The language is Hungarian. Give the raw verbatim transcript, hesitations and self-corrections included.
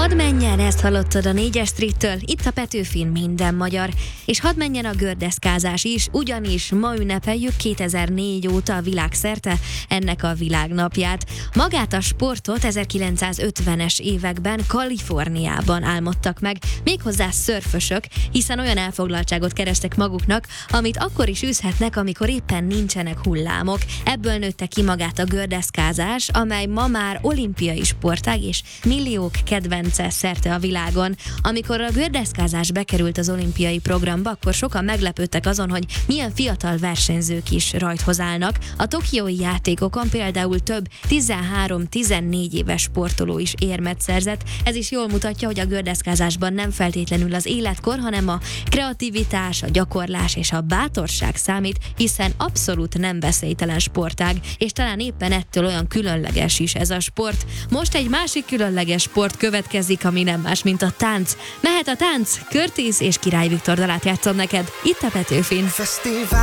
Hadd menjen, ezt hallottad a négyes Streettől, itt a Petőfin minden magyar. És hadd menjen a gördeszkázás is, ugyanis ma ünnepeljük kétezer-négy óta világszerte ennek a világnapját. Magát a sportot ezerkilencszázötvenes években Kaliforniában álmodtak meg, méghozzá szörfösök, hiszen olyan elfoglaltságot kerestek maguknak, amit akkor is űzhetnek, amikor éppen nincsenek hullámok. Ebből nőtte ki magát a gördeszkázás, amely ma már olimpiai sportág és milliók kedvence szerte a világon. Amikor a gördeszkázás bekerült az olimpiai programba, akkor sokan meglepődtek azon, hogy milyen fiatal versenyzők is rajthoz állnak. A tokiói játékokon például több tizenhárom-tizennégy éves sportoló is érmet szerzett. Ez is jól mutatja, hogy a gördeszkázásban nem feltétlenül az életkor, hanem a kreativitás, a gyakorlás és a bátorság számít, hiszen abszolút nem veszélytelen sportág, és talán éppen ettől olyan különleges is ez a sport. Most egy másik különleges sport következik, ami nem más, mint a tánc. Mehet a tánc, Curtis és Király Viktor dalát játszom neked, itt a Petőfin. Fesztivál